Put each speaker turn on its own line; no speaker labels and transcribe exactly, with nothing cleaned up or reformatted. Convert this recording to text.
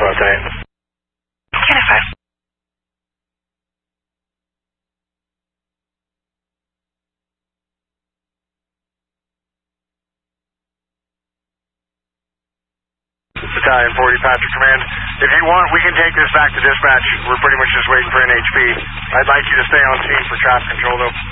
Lieutenant.
ten five.
Battalion forty, Patrick Command. If you want, we can take this back to dispatch. We're pretty much just waiting for N H P. I'd like you to stay on scene for traffic control, though.